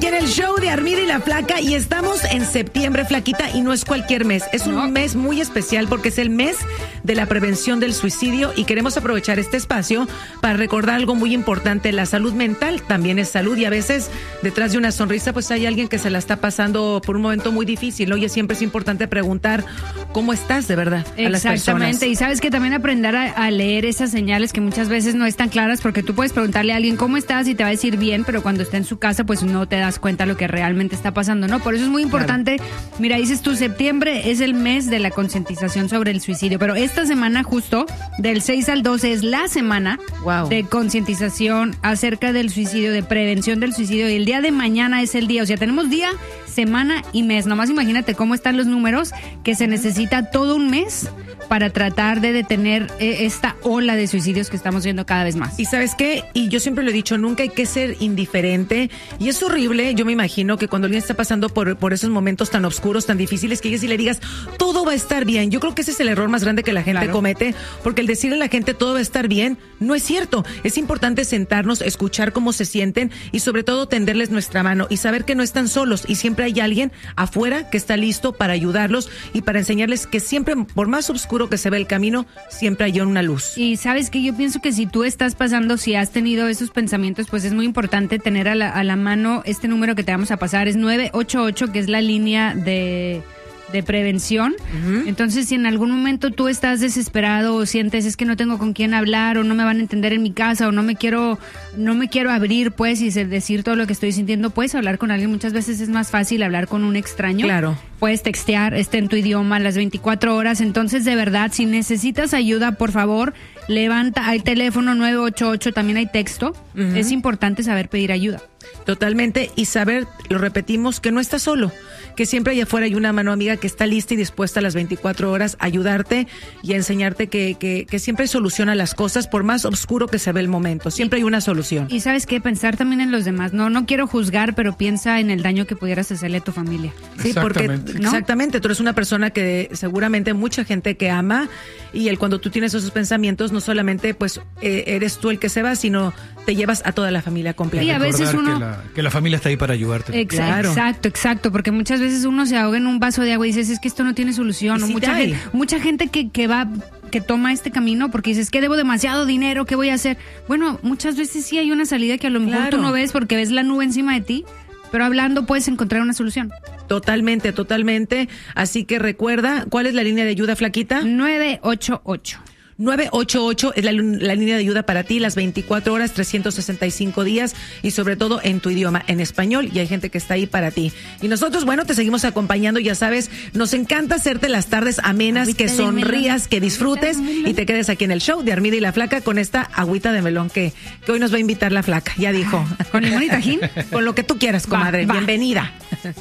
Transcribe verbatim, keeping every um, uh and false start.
aquí en el show de Armida y la Flaca y estamos en septiembre, Flaquita, y no es cualquier mes. Es un no. mes muy especial porque es el mes de la prevención del suicidio y queremos aprovechar este espacio para recordar algo muy importante. La salud mental también es salud y a veces detrás de una sonrisa pues hay alguien que se la está pasando por un momento muy difícil, ¿no? Y siempre es importante preguntar cómo estás de verdad a las personas. Exactamente, y sabes que también aprender a, a leer esas señales que muchas veces no están claras porque tú puedes preguntarle a alguien cómo estás y te va a decir bien, pero cuando está en su casa pues no te das cuenta lo que realmente está pasando, ¿no? Por eso es muy importante, claro. Mira, dices tú, septiembre es el mes de la concientización sobre el suicidio, pero esta semana justo, del seis al doce, es la semana wow. de concientización acerca del suicidio, de prevención del suicidio, y el día de mañana es el día, o sea, tenemos día, semana y mes. Nomás imagínate cómo están los números, que se necesita todo un mes para tratar de detener eh, esta ola de suicidios que estamos viendo cada vez más. Y ¿sabes qué? Y yo siempre lo he dicho, nunca hay que ser indiferente, y es horrible, yo me imagino que cuando alguien está pasando por, por esos momentos tan oscuros, tan difíciles, que llegues y le digas, todo va a estar bien. Yo creo que ese es el error más grande que la gente claro. comete, porque el decirle a la gente todo va a estar bien, no es cierto. Es importante sentarnos, escuchar cómo se sienten y sobre todo tenderles nuestra mano y saber que no están solos y siempre hay alguien afuera que está listo para ayudarlos y para enseñarles que siempre, por más oscuro que se ve el camino, siempre hay una luz. Y sabes que yo pienso que si tú estás pasando, si has tenido esos pensamientos, pues es muy importante tener a la, a la mano este número que te vamos a pasar, es nueve ocho ocho, que es la línea de... de prevención. Uh-huh. Entonces, si en algún momento tú estás desesperado o sientes es que no tengo con quién hablar o no me van a entender en mi casa o no me quiero no me quiero abrir, pues, y decir todo lo que estoy sintiendo, puedes hablar con alguien. Muchas veces es más fácil hablar con un extraño. Claro. Puedes textear, está en tu idioma las veinticuatro horas. Entonces, de verdad, si necesitas ayuda, por favor, levanta. Hay teléfono nueve ocho ocho, también hay texto. Uh-huh. Es importante saber pedir ayuda. Totalmente, y saber, lo repetimos, que no estás solo, que siempre allá afuera hay una mano amiga que está lista y dispuesta a las veinticuatro horas a ayudarte y a enseñarte que, que, que siempre hay solución a las cosas, por más oscuro que se ve el momento, siempre hay una solución. Y sabes qué, pensar también en los demás, no no quiero juzgar, pero piensa en el daño que pudieras hacerle a tu familia. Sí, porque ¿no? Exactamente, tú eres una persona que seguramente mucha gente que ama, y el cuando tú tienes esos pensamientos, no solamente pues eh, eres tú el que se va, sino te llevas a toda la familia completa. Y a veces uno... Que la, que la familia está ahí para ayudarte. Exacto, claro. exacto, exacto, porque muchas veces uno se ahoga en un vaso de agua y dices, es que esto no tiene solución. O sí mucha, gente, mucha gente que, que va... que toma este camino porque dices que debo demasiado dinero, ¿qué voy a hacer? Bueno, muchas veces sí hay una salida que a lo mejor claro. tú no ves porque ves la nube encima de ti, pero hablando puedes encontrar una solución. Totalmente, totalmente. Así que recuerda, ¿cuál es la línea de ayuda, Flaquita? nueve ocho ocho. nueve ocho ocho es la, la línea de ayuda para ti, las veinticuatro horas, trescientos sesenta y cinco días, y sobre todo en tu idioma, en español, y hay gente que está ahí para ti. Y nosotros, bueno, te seguimos acompañando, ya sabes, nos encanta hacerte las tardes amenas, agüita que sonrías, que disfrutes y te quedes aquí en el show de Armida y la Flaca con esta agüita de melón que, que hoy nos va a invitar la Flaca, ya dijo. ¿Con limón y tajín? Con lo que tú quieras, comadre. Va, va. Bienvenida.